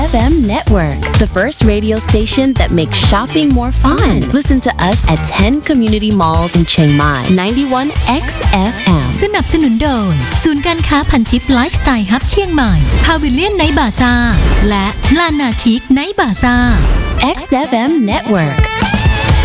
XFM Network, the first radio station that makes shopping more fun. Listen to us at 10 community malls in Chiang Mai. 91 XFM สนับสนุนโดยศูนย์การค้าพันทิปไลฟ์สไตล์ฮับเชียงใหม่พาวิเลียนไนท์บาซ่าและลานาทิกไนท์บาซ่า XFM Network